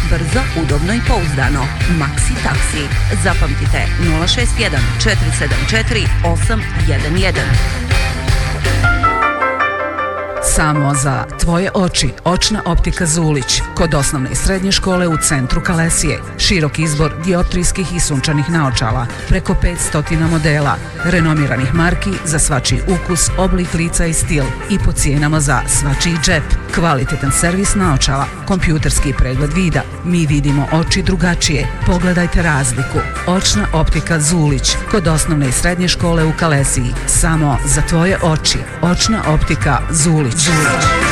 Brzo, udobno i pouzdano. Maxi taksi. Zapamtite 061 474 811. Samo za tvoje oči, očna optika Zulić, kod osnovne i srednje škole u centru Kalesije. Širok izbor dioptrijskih i sunčanih naočala, preko 500 modela, renomiranih marki za svačiji ukus, oblik lica i stil i po cijenama za svačiji džep. Kvalitetan servis naočala, kompjuterski pregled vida. Mi vidimo oči drugačije. Pogledajte razliku. Očna optika Zulić, kod osnovne i srednje škole u Kalesiji. Samo za tvoje oči, očna optika Zulić.